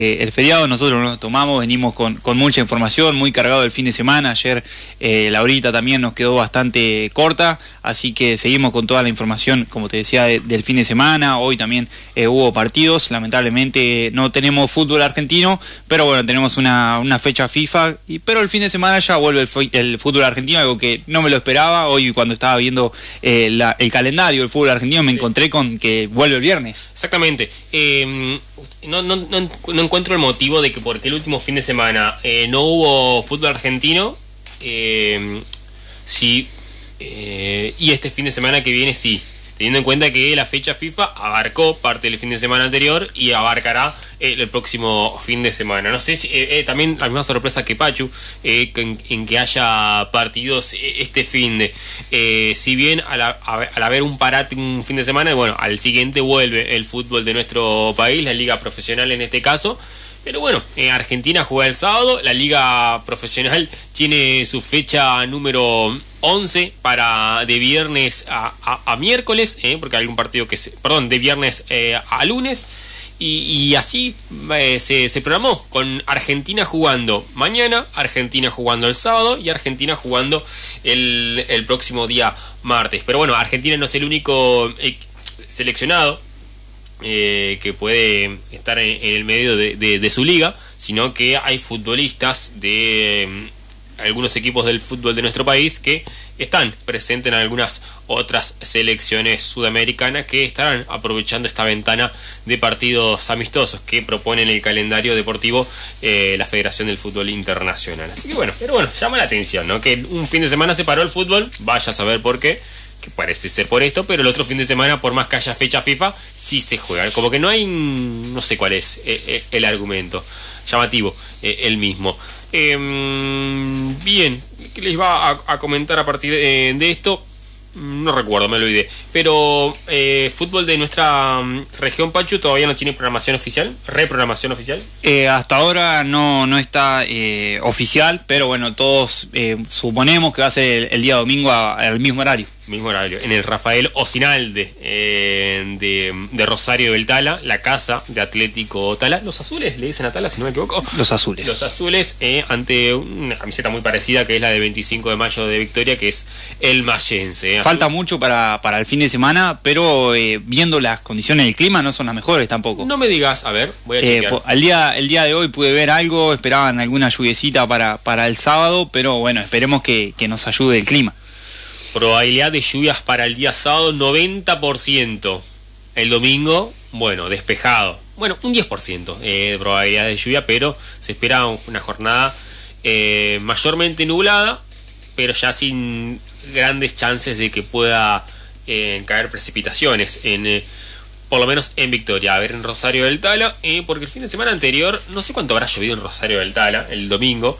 El feriado nosotros nos tomamos, venimos con mucha información, muy cargado el fin de semana. Ayer la horita también nos quedó bastante corta, así que seguimos con toda la información, como te decía, del fin de semana. Hoy también hubo partidos, lamentablemente no tenemos fútbol argentino, pero bueno, tenemos una fecha FIFA, pero el fin de semana ya vuelve el fútbol argentino, algo que no me lo esperaba. Hoy cuando estaba viendo el calendario del fútbol argentino me encontré con que vuelve el viernes. Exactamente. No encuentro el motivo de que porque el último fin de semana no hubo fútbol argentino, sí, y este fin de semana que viene sí, teniendo en cuenta que la fecha FIFA abarcó parte del fin de semana anterior y abarcará el próximo fin de semana. No sé si también la misma sorpresa que Pachu, en que haya partidos este fin de... si bien al haber un parate un fin de semana, bueno, al siguiente vuelve el fútbol de nuestro país, la liga profesional en este caso. Pero bueno, Argentina juega el sábado, la liga profesional tiene su fecha número 11 para de viernes a miércoles, porque hay algún partido que de viernes a lunes, y así se programó con Argentina jugando mañana, Argentina jugando el sábado y Argentina jugando el próximo día martes. Pero bueno, Argentina no es el único seleccionado que puede estar en el medio de su liga, sino que hay futbolistas de algunos equipos del fútbol de nuestro país que están presentes en algunas otras selecciones sudamericanas que estarán aprovechando esta ventana de partidos amistosos que propone en el calendario deportivo la Federación del Fútbol Internacional. Así que bueno, pero bueno, llama la atención, ¿no? Que un fin de semana se paró el fútbol, vaya a saber por qué, que parece ser por esto, pero el otro fin de semana, por más que haya fecha FIFA, sí se juega. Como que no hay, no sé cuál es el argumento. Llamativo, el mismo. Bien, ¿qué les iba a comentar a partir de esto? No recuerdo, me lo olvidé. Pero fútbol de nuestra región, Pachu, todavía no tiene programación oficial, reprogramación oficial. Hasta ahora no está oficial, pero bueno, todos suponemos que va a ser el día domingo al mismo horario. Mismo horario, en el Rafael Ocinalde de Rosario del Tala, la casa de Atlético Tala. Los azules le dicen a Tala, si no me equivoco. Los azules. Los azules, ante una camiseta muy parecida que es la de 25 de mayo de Victoria, que es el mayense. Falta mucho para el fin de semana, pero viendo las condiciones del clima no son las mejores tampoco. No me digas, a ver, voy a chequear. El día de hoy pude ver algo, esperaban alguna lluviecita para el sábado, pero bueno, esperemos que nos ayude el clima. Probabilidad de lluvias para el día sábado, 90%. El domingo, bueno, despejado. Bueno, un 10% de probabilidad de lluvia, pero se espera una jornada mayormente nublada, pero ya sin grandes chances de que pueda caer precipitaciones, por lo menos en Victoria. A ver, en Rosario del Tala, porque el fin de semana anterior, no sé cuánto habrá llovido en Rosario del Tala, el domingo.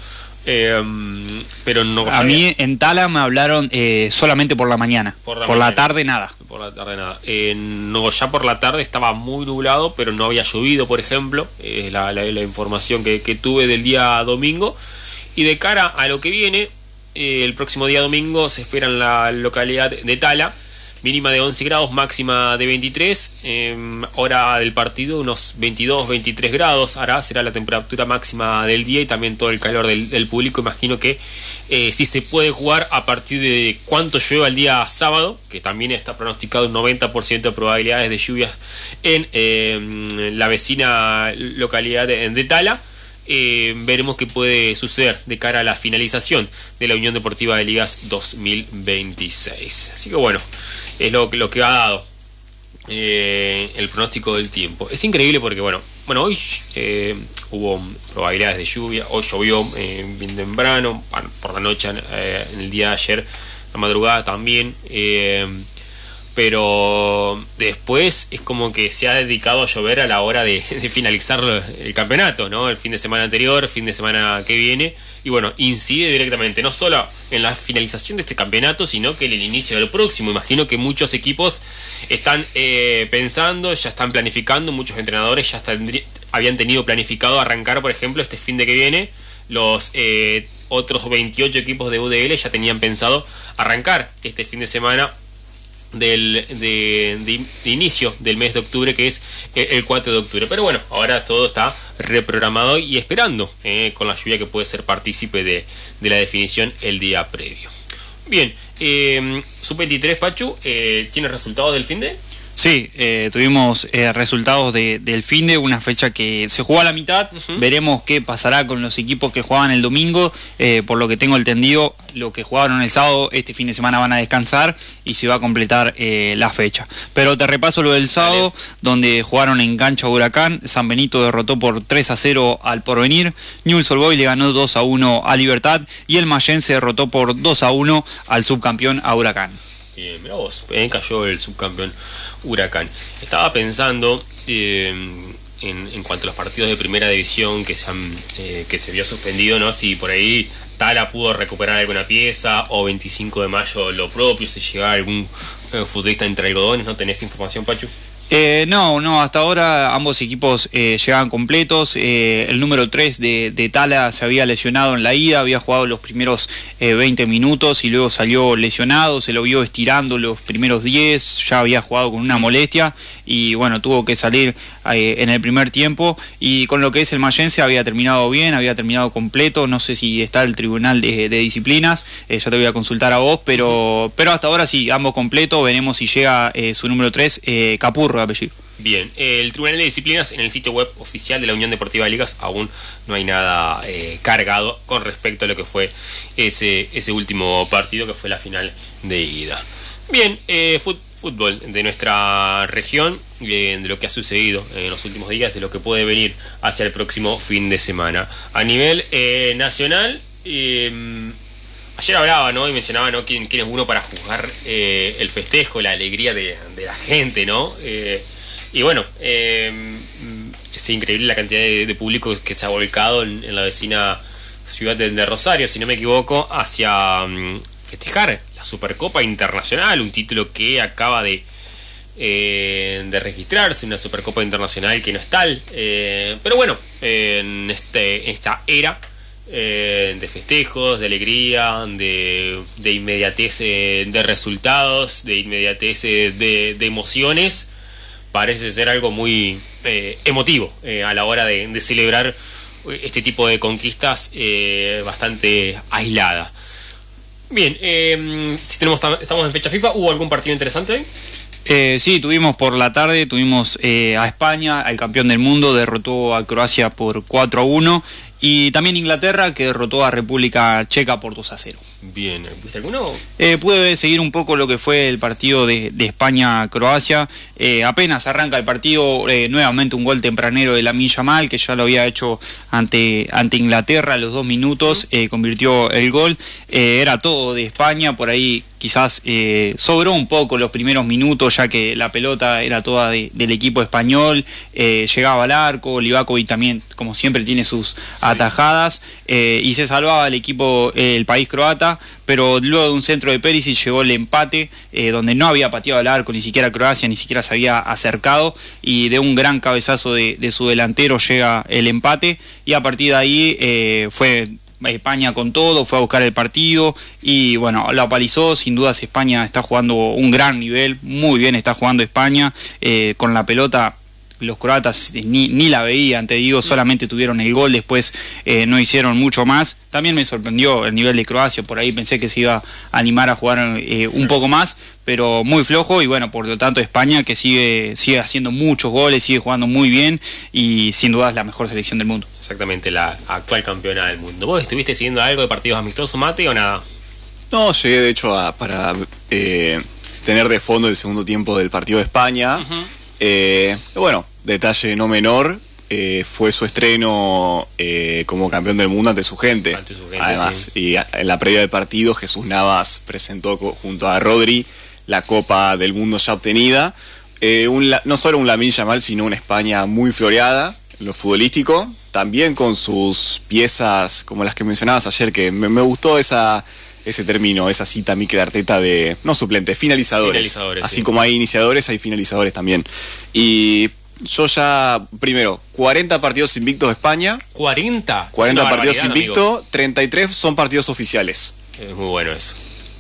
Pero no. A mí en Tala me hablaron solamente por la mañana. Por la tarde nada. Por la tarde nada. No, ya por la tarde estaba muy nublado, pero no había llovido, por ejemplo. Es la información que tuve del día domingo. Y de cara a lo que viene, el próximo día domingo se espera en la localidad de Tala. Mínima de 11 grados, máxima de 23, hora del partido unos 22, 23 grados, será la temperatura máxima del día y también todo el calor del público. Imagino que si se puede jugar a partir de cuánto llueva el día sábado, que también está pronosticado un 90% de probabilidades de lluvias en la vecina localidad de Tala. Veremos qué puede suceder de cara a la finalización de la Unión Deportiva de Ligas 2026. Así que bueno, es lo que ha dado el pronóstico del tiempo. Es increíble porque bueno, hoy hubo probabilidades de lluvia. Hoy llovió bien temprano, por la noche, en el día de ayer, la madrugada también. Pero después es como que se ha dedicado a llover a la hora de finalizar el campeonato, ¿no? El fin de semana anterior, fin de semana que viene. Y bueno, incide directamente no solo en la finalización de este campeonato, sino que en el inicio del próximo. Imagino que muchos equipos están pensando, ya están planificando, muchos entrenadores ya habían tenido planificado arrancar, por ejemplo, este fin de que viene. Los otros 28 equipos de UDL ya tenían pensado arrancar este fin de semana de inicio del mes de octubre, que es el 4 de octubre. Pero bueno, ahora todo está reprogramado y esperando con la lluvia que puede ser partícipe de la definición el día previo. Bien, Sub-23, Pachu, ¿tienes resultados del finde? Sí, tuvimos resultados del finde, una fecha que se jugó a la mitad. Veremos qué pasará con los equipos que jugaban el domingo. Por lo que tengo entendido, los que jugaron el sábado, este fin de semana van a descansar y se va a completar la fecha. Pero te repaso lo del sábado, donde jugaron en cancha Huracán. San Benito derrotó por 3-0 al Porvenir. Newell's Old Boys le ganó 2-1 a Libertad. Y el Mayense derrotó por 2-1 al subcampeón a Huracán. Bien, mirá vos, cayó el subcampeón Huracán. Estaba pensando en cuanto a los partidos de primera división que se vio suspendido, ¿no? Si por ahí Tala pudo recuperar alguna pieza, o 25 de mayo lo propio, si llegaba algún futbolista entre algodones. ¿No tenés información, Pachu? No, hasta ahora ambos equipos llegaban completos. El número 3 de Tala se había lesionado en la ida, había jugado los primeros 20 minutos y luego salió lesionado, se lo vio estirando los primeros 10, ya había jugado con una molestia y bueno, tuvo que salir en el primer tiempo. Y con lo que es el Mayense había terminado bien, había terminado completo. No sé si está el tribunal de disciplinas, ya te voy a consultar a vos, pero hasta ahora sí, ambos completos. Veremos si llega su número 3, Capurro. Apellido. Bien, el Tribunal de Disciplinas en el sitio web oficial de la Unión Deportiva de Ligas aún no hay nada cargado con respecto a lo que fue ese último partido, que fue la final de ida. Bien, fútbol de nuestra región, de lo que ha sucedido en los últimos días, de lo que puede venir hacia el próximo fin de semana. A nivel nacional, ayer hablaba, ¿no? Y mencionaba, ¿no? quién es uno para juzgar el festejo, la alegría de la gente, ¿no? Y bueno, es increíble la cantidad de público que se ha volcado en la vecina ciudad de Rosario, si no me equivoco, hacia festejar la Supercopa Internacional, un título que acaba de registrarse, una Supercopa Internacional que no es tal, pero bueno, en esta era de festejos, de alegría, de inmediatez de resultados, de inmediatez de emociones, parece ser algo muy emotivo a la hora de celebrar este tipo de conquistas bastante aislada. Bien, estamos en fecha FIFA. ¿Hubo algún partido interesante hoy? Sí, tuvimos por la tarde, tuvimos a España, al campeón del mundo, derrotó a Croacia por 4-1. Y también Inglaterra, que derrotó a República Checa por 2-0. Bien, ¿viste alguno? Pude seguir un poco lo que fue el partido de España-Croacia. Apenas arranca el partido, nuevamente un gol tempranero de Lamine Yamal, que ya lo había hecho ante Inglaterra a los 2 minutos, convirtió el gol. Era todo de España, por ahí quizás sobró un poco los primeros minutos, ya que la pelota era toda del equipo español, llegaba al arco, Livakovic también, como siempre, tiene sus atajadas, y se salvaba el país croata, pero luego de un centro de Perisic llegó el empate, donde no había pateado al arco ni siquiera Croacia, ni siquiera se había acercado, y de un gran cabezazo de su delantero llega el empate, y a partir de ahí fue España con todo, fue a buscar el partido y bueno, lo apalizó. Sin dudas España está jugando un gran nivel, muy bien está jugando España, con la pelota los croatas ni la veían, te digo, solamente tuvieron el gol, después no hicieron mucho más. También me sorprendió el nivel de Croacia, por ahí pensé que se iba a animar a jugar un poco más, pero muy flojo. Y bueno, por lo tanto España, que sigue haciendo muchos goles, sigue jugando muy bien y sin duda es la mejor selección del mundo. Exactamente, la actual campeona del mundo. ¿Vos estuviste siguiendo algo de partidos amistosos, Mate, o nada? No, llegué de hecho para tener de fondo el segundo tiempo del partido de España. Bueno, detalle no menor, fue su estreno como campeón del mundo ante su gente. Además, sí. Y en la previa del partido Jesús Navas presentó junto a Rodri la Copa del Mundo ya obtenida. No solo un Lamine Yamal, sino una España muy floreada en lo futbolístico, también con sus piezas como las que mencionabas ayer, que me gustó ese término, esa cita Mikel Arteta de, no suplentes, finalizadores. Así sí. Como hay iniciadores, hay finalizadores también. Y yo ya, primero, 40 partidos invictos de España. 40 partidos invictos, 33 son partidos oficiales. Es muy bueno eso.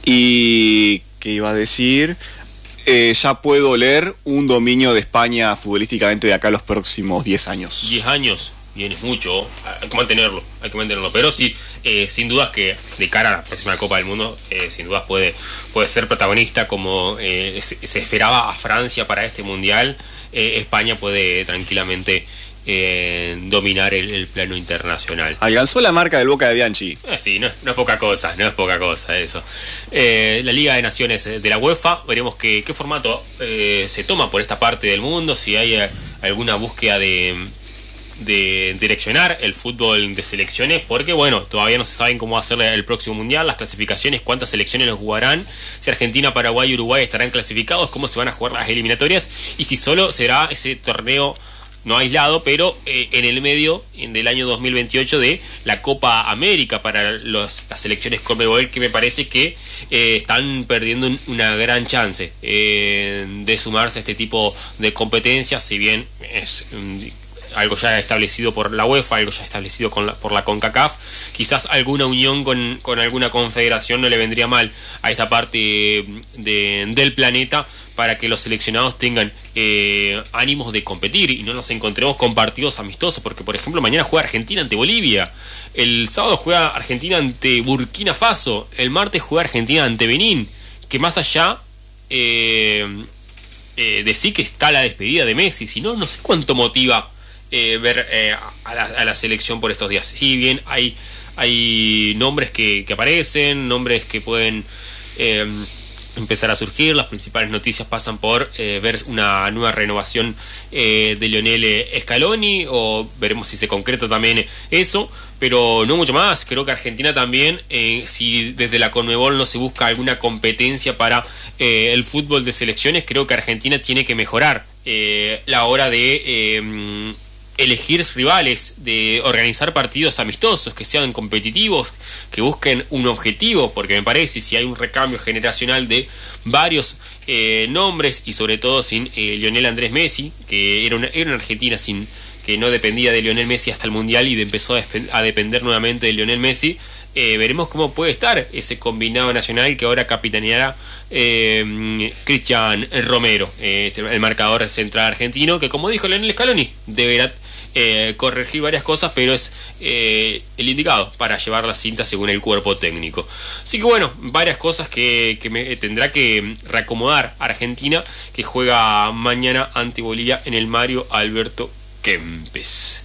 Y, ¿qué iba a decir? Ya puedo leer un dominio de España futbolísticamente de acá a los próximos 10 años. 10 años. bien es mucho, hay que mantenerlo, pero sí, sin dudas que de cara a la próxima Copa del Mundo, sin dudas puede ser protagonista como se esperaba a Francia para este Mundial. España puede tranquilamente dominar el plano internacional. Alcanzó la marca del Boca de Bianchi. Sí, no es poca cosa, eso. La Liga de Naciones de la UEFA, veremos qué formato se toma por esta parte del mundo, si hay alguna búsqueda de direccionar el fútbol de selecciones, porque bueno, todavía no se saben cómo va a ser el próximo mundial, las clasificaciones, cuántas selecciones los jugarán, si Argentina, Paraguay y Uruguay estarán clasificados, cómo se van a jugar las eliminatorias y si solo será ese torneo no aislado, pero en el medio del año 2028 de la Copa América para las selecciones Conmebol, que me parece que están perdiendo una gran chance de sumarse a este tipo de competencias, si bien es algo ya establecido por la UEFA, algo ya establecido por la CONCACAF, quizás alguna unión con alguna confederación no le vendría mal a esta parte del planeta, para que los seleccionados tengan ánimos de competir y no nos encontremos con partidos amistosos, porque por ejemplo mañana juega Argentina ante Bolivia, el sábado juega Argentina ante Burkina Faso, el martes juega Argentina ante Benín, que más allá de sí que está la despedida de Messi, si no sé cuánto motiva ver a la selección por estos días. Si bien hay nombres que aparecen, nombres que pueden empezar a surgir, las principales noticias pasan por ver una nueva renovación de Lionel Scaloni, o veremos si se concreta también eso, pero no mucho más. Creo que Argentina también, si desde la Conmebol no se busca alguna competencia para el fútbol de selecciones, creo que Argentina tiene que mejorar la hora de elegir rivales, de organizar partidos amistosos que sean competitivos, que busquen un objetivo, porque me parece, si hay un recambio generacional de varios nombres, y sobre todo sin Lionel Andrés Messi, que era una Argentina que no dependía de Lionel Messi hasta el Mundial y empezó a depender nuevamente de Lionel Messi, veremos cómo puede estar ese combinado nacional que ahora capitaneará Cristian Romero, el marcador central argentino, que como dijo Lionel Scaloni, deberá corregir varias cosas, pero es el indicado para llevar la cinta según el cuerpo técnico. Así que bueno, varias cosas que tendrá que reacomodar Argentina, que juega mañana ante Bolivia en el Mario Alberto Kempes.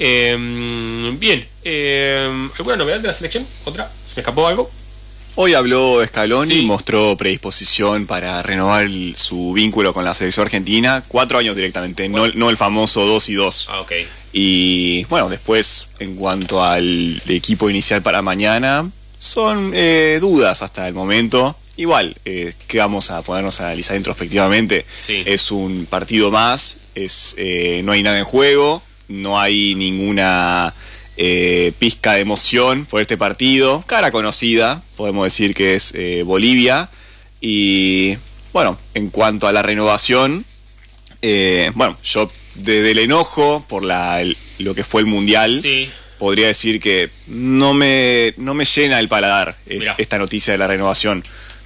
Bien, ¿alguna novedad de la selección? ¿Otra? ¿Se me escapó algo? Hoy habló Scaloni, Sí. mostró predisposición para renovar su vínculo con la selección argentina, 4 años directamente, no el famoso 2 y 2. Ah, ok. Y bueno, después en cuanto al equipo inicial para mañana, son dudas hasta el momento. Igual, que vamos a ponernos a analizar introspectivamente, Sí. es un partido más, no hay nada en juego, no hay ninguna pizca de emoción por este partido, cara conocida, podemos decir que es Bolivia. Y bueno, en cuanto a la renovación, bueno, yo desde el enojo por lo que fue el Mundial, Sí. podría decir que no me llena el paladar Mirá. esta noticia de la renovación.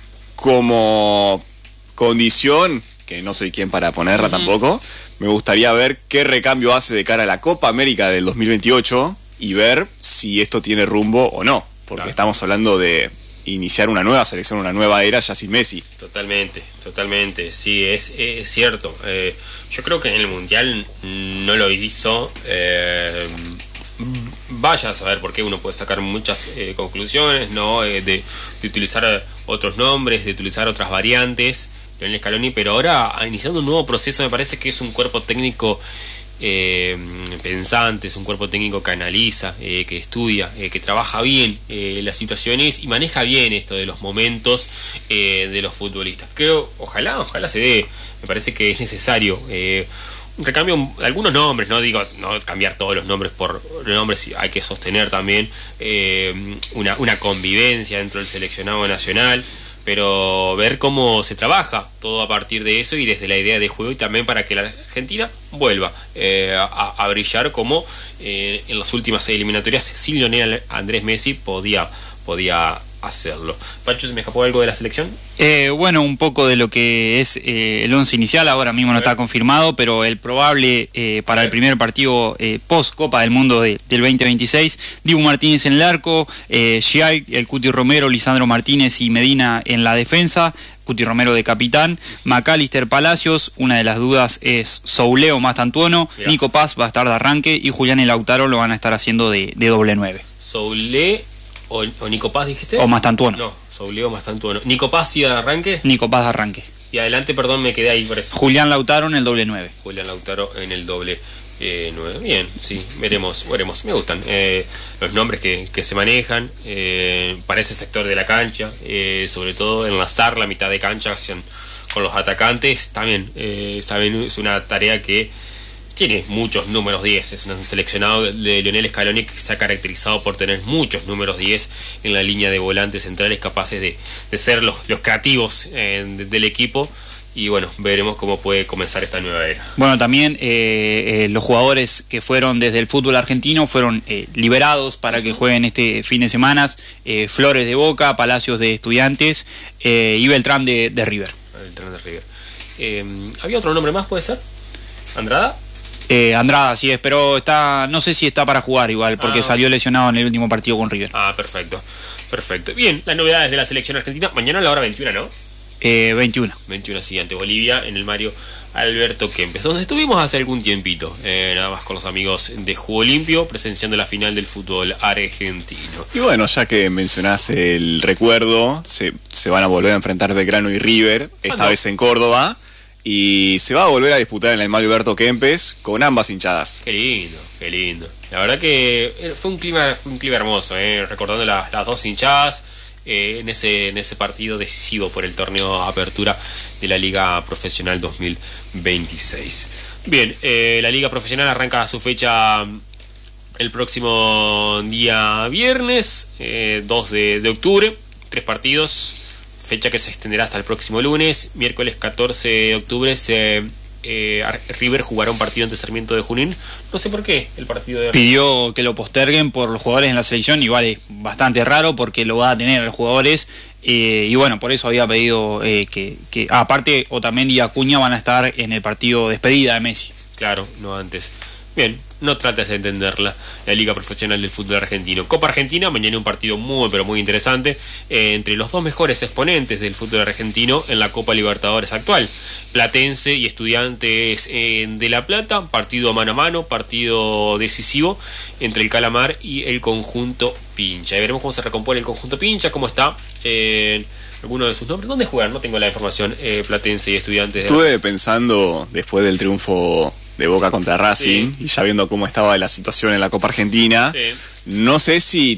Como condición, que no soy quien para ponerla tampoco, me gustaría ver qué recambio hace de cara a la Copa América del 2028 y ver si esto tiene rumbo o no, porque Claro. estamos hablando de iniciar una nueva selección, una nueva era ya sin Messi. Totalmente, sí, es cierto. Yo creo que en el Mundial no lo hizo. Vaya a saber por qué, uno puede sacar muchas conclusiones, ¿no? De utilizar otros nombres, de utilizar otras variantes, Lionel Scaloni, pero ahora iniciando un nuevo proceso, me parece que es un cuerpo técnico pensante, es un cuerpo técnico que analiza, que estudia, que trabaja bien las situaciones y maneja bien esto de los momentos de los futbolistas. Creo, ojalá se dé, me parece que es necesario un recambio, algunos nombres, no digo no cambiar todos los nombres por nombres, hay que sostener también una convivencia dentro del seleccionado nacional, pero ver cómo se trabaja todo a partir de eso y desde la idea de juego, y también para que la Argentina vuelva a brillar como en las últimas eliminatorias sin Lionel Andrés Messi podía hacerlo. Pacho, ¿se me escapó algo de la selección? Bueno, un poco de lo que es el once inicial, ahora mismo no está confirmado, pero el probable para el primer partido post Copa del Mundo del 2026, Dibu Martínez en el arco, Giai, el Cuti Romero, Lisandro Martínez y Medina en la defensa, Cuti Romero de capitán, Macalister Palacios, una de las dudas es Souleo Mastantuono, Nico Paz va a estar de arranque y Julián y Lautaro lo van a estar haciendo de doble 9. Soule o Nico Paz, dijiste. O Mastantuono. No, Souleo Mastantuono. Nico Paz sí de arranque. Nico Paz de arranque. Y adelante, perdón, me quedé ahí por eso. Julián Lautaro en el doble 9. Julián Lautaro en el doble 9. Bien, sí, veremos. Me gustan los nombres que se manejan para ese sector de la cancha, sobre todo enlazar la mitad de cancha con los atacantes. También es una tarea que tiene muchos números 10. Es un seleccionado de Lionel Scaloni que se ha caracterizado por tener muchos números 10 en la línea de volantes centrales, capaces de ser los creativos del equipo. Y bueno, veremos cómo puede comenzar esta nueva era. Bueno, también los jugadores que fueron desde el fútbol argentino fueron liberados para que jueguen este fin de semana. Flores de Boca, Palacios de Estudiantes y Beltrán de River. Beltrán de River. ¿Había otro nombre más, puede ser? ¿Andrada? Andrada, sí es, pero no sé si está para jugar igual, porque salió lesionado en el último partido con River. Perfecto. Bien, las novedades de la selección argentina. Mañana a la hora 21, ¿no? 21, sí, ante Bolivia en el Mario Alberto Kempes, donde estuvimos hace algún tiempito, nada más con los amigos de Juego Limpio, presenciando la final del fútbol argentino. Y bueno, ya que mencionás el recuerdo, se van a volver a enfrentar Belgrano y River, esta vez en Córdoba, y se va a volver a disputar en el Mario Alberto Kempes con ambas hinchadas. Qué lindo. La verdad que fue un clima hermoso, recordando las dos hinchadas. En ese partido decisivo por el torneo Apertura de la Liga Profesional 2026. Bien, la Liga Profesional arranca su fecha el próximo día viernes, 2 de octubre, 3 partidos, fecha que se extenderá hasta el próximo lunes. Miércoles 14 de octubre River jugará un partido ante Sarmiento de Junín. No sé por qué el partido de pidió que lo posterguen por los jugadores en la selección, igual es bastante raro porque lo va a tener a los jugadores, y bueno, por eso había pedido que aparte Otamendi y Acuña van a estar en el partido despedida de Messi. Claro, no antes. Bien, no trates de entenderla. La Liga Profesional del Fútbol Argentino. Copa Argentina, mañana un partido muy, pero muy interesante entre los dos mejores exponentes del fútbol argentino en la Copa Libertadores actual. Platense y Estudiantes de La Plata, partido mano a mano, partido decisivo entre el Calamar y el conjunto Pincha. Y veremos cómo se recompone el conjunto Pincha, cómo está alguno de sus nombres. ¿Dónde juegan? No tengo la información. Platense y Estudiantes. Estuve pensando, después del triunfo de Boca contra Racing, y ya viendo cómo estaba la situación en la Copa Argentina, no sé si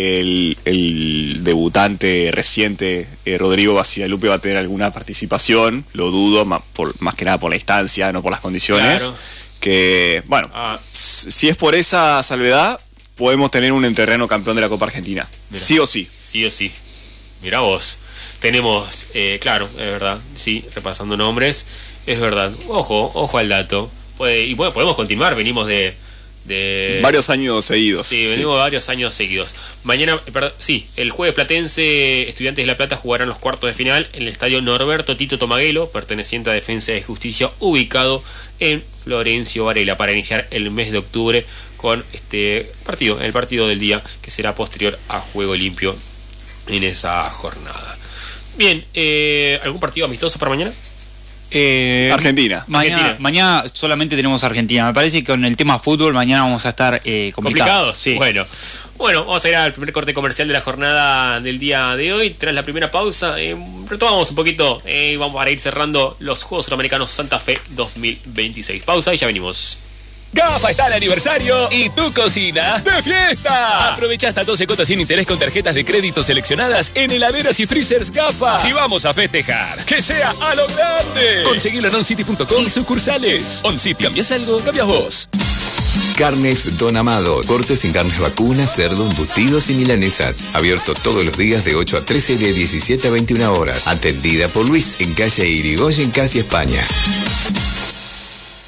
el debutante reciente Rodrigo Basialupe va a tener alguna participación. Lo dudo, más que nada por la instancia, no por las condiciones. Claro. Que, bueno, si es por esa salvedad, podemos tener un entrerreno campeón de la Copa Argentina. Mirá. Sí o sí. Sí o sí. Mirá vos. Tenemos, claro, es verdad, sí, repasando nombres, es verdad. Ojo al dato. Podemos continuar, venimos de varios años seguidos. Sí, venimos de varios años seguidos. Mañana, el jueves Platense, Estudiantes de La Plata jugarán los cuartos de final en el estadio Norberto Tito Tomaguelo, perteneciente a Defensa y Justicia, ubicado en Florencio Varela, para iniciar el mes de octubre con este partido, el partido del día, que será posterior a Juego Limpio en esa jornada. Bien, ¿algún partido amistoso para mañana? Argentina. Mañana solamente tenemos Argentina. Me parece que con el tema fútbol mañana vamos a estar complicados. Sí. Bueno, vamos a ir al primer corte comercial de la jornada del día de hoy. Tras la primera pausa, retomamos un poquito y vamos para ir cerrando los Juegos Suramericanos Santa Fe 2026. Pausa y ya venimos. GAFA está de aniversario y tu cocina de fiesta. Aprovecha hasta 12 cuotas sin interés con tarjetas de crédito seleccionadas en heladeras y freezers GAFA. Si vamos a festejar, que sea a lo grande. Conseguilo en oncity.com y sucursales. OnCity, ¿cambias algo? Cambias vos. Carnes Don Amado. Cortes sin carnes vacunas, cerdo, embutidos y milanesas. Abierto todos los días de 8 a 13 y de 17 a 21 horas. Atendida por Luis en calle Irigoyen, casi España.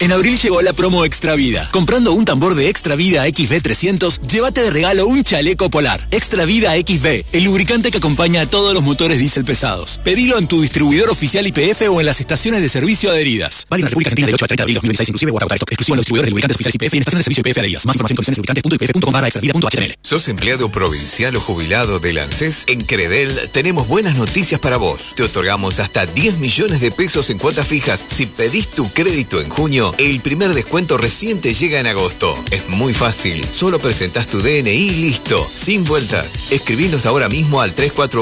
En abril llegó la promo Extra Vida. Comprando un tambor de Extra Vida XV300, llévate de regalo un chaleco polar. Extra Vida XV, el lubricante que acompaña a todos los motores diésel pesados. Pedilo en tu distribuidor oficial YPF o en las estaciones de servicio adheridas. Válido en la República Argentina del 8 al 30 de abril 2016, inclusive WhatsApp Stock. Exclusivo en los distribuidores de lubricantes oficiales YPF y en estaciones de servicio YPF adheridas. Más información en condiciones.lubricantes.ypf.com/extravida.html. ¿Sos empleado provincial o jubilado del ANSES? En Credel tenemos buenas noticias para vos. Te otorgamos hasta 10 millones de pesos en cuotas fijas. Si pedís tu crédito en junio, el primer descuento recién te llega en agosto. Es muy fácil. Solo presentás tu DNI y listo. Sin vueltas. Escribinos ahora mismo al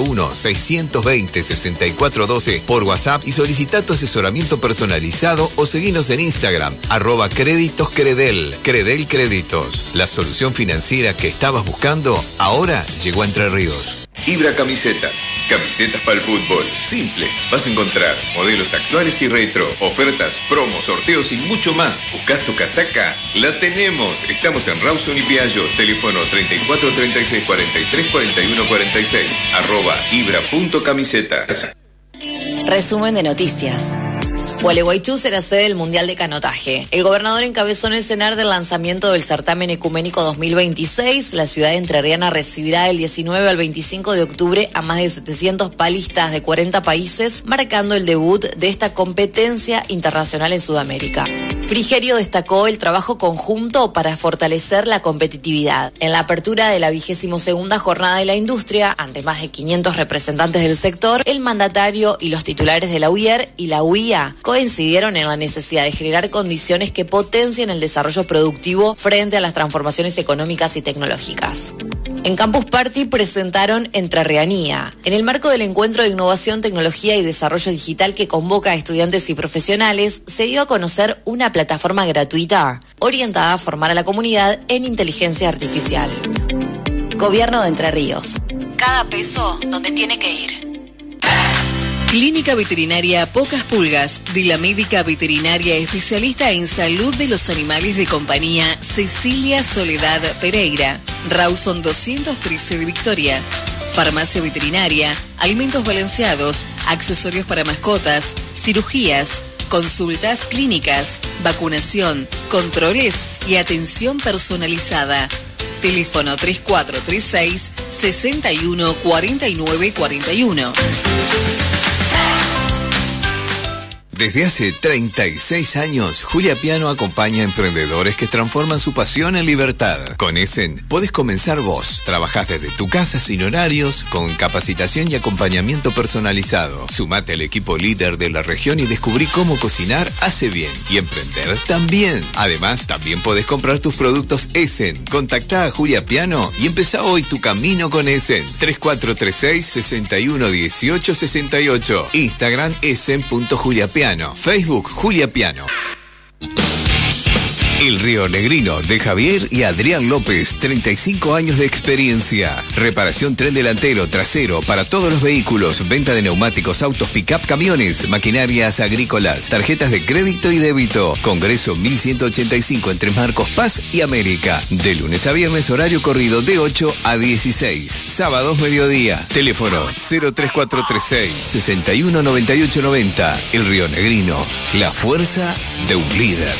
341-620-6412 por WhatsApp y solicita tu asesoramiento personalizado o seguinos en Instagram, @créditoscredel. Credel Créditos. La solución financiera que estabas buscando ahora llegó a Entre Ríos. Ibra Camisetas. Camisetas para el fútbol. Simple. Vas a encontrar modelos actuales y retro, ofertas, promos, sorteos y mucho más. ¿Buscás tu casaca? La tenemos. Estamos en Rawson y Piaggio. Teléfono 34 36 43 41 46. @ibra.camisetas. Resumen de noticias. Gualeguaychú será sede del Mundial de Canotaje. El gobernador encabezó en el CENAR del lanzamiento del certamen ecuménico 2026. La ciudad entrerriana recibirá del 19 al 25 de octubre a más de 700 palistas de 40 países, marcando el debut de esta competencia internacional en Sudamérica. Frigerio destacó el trabajo conjunto para fortalecer la competitividad. En la apertura de la 22ª Jornada de la Industria, ante más de 500 representantes del sector, el mandatario y los titulares de la UIER y la UIA coincidieron en la necesidad de generar condiciones que potencien el desarrollo productivo frente a las transformaciones económicas y tecnológicas. En Campus Party presentaron Entrerrianía. En el marco del encuentro de innovación, tecnología y desarrollo digital que convoca a estudiantes y profesionales, se dio a conocer una plataforma gratuita orientada a formar a la comunidad en inteligencia artificial. Gobierno de Entre Ríos. Cada peso donde tiene que ir. Clínica Veterinaria Pocas Pulgas, de la médica veterinaria especialista en salud de los animales de compañía Cecilia Soledad Pereira. Rawson 213 de Victoria. Farmacia veterinaria, alimentos balanceados, accesorios para mascotas, cirugías, consultas clínicas, vacunación, controles y atención personalizada. Teléfono 3436 61 49 41. Desde hace 36 años, Julia Piano acompaña a emprendedores que transforman su pasión en libertad. Con Essen podés comenzar vos. Trabajás desde tu casa sin horarios, con capacitación y acompañamiento personalizado. Sumate al equipo líder de la región y descubrí cómo cocinar hace bien y emprender también. Además, también podés comprar tus productos Essen. Contactá a Julia Piano y empezá hoy tu camino con Essen. 3436 61 18 68. Instagram essen.juliapiano. Facebook Julia Piano. El Río Negrino de Javier y Adrián López, 35 años de experiencia. Reparación tren delantero, trasero, para todos los vehículos. Venta de neumáticos, autos, pick-up, camiones, maquinarias agrícolas, tarjetas de crédito y débito. Congreso 1185 entre Marcos Paz y América. De lunes a viernes, horario corrido de 8 a 16. Sábados mediodía. Teléfono 03436 61 98 90. El Río Negrino, la fuerza de un líder.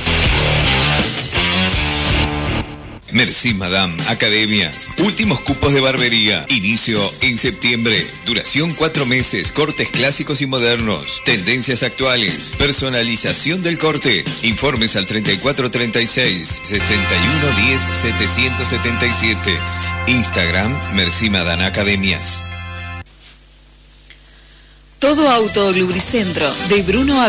Merci Madame Academias. Últimos cupos de barbería. Inicio en septiembre. Duración 4 meses. Cortes clásicos y modernos. Tendencias actuales. Personalización del corte. Informes al 3436 61 10 777. Instagram Merci Madame Academias. Todo Auto Lubricentro de Bruno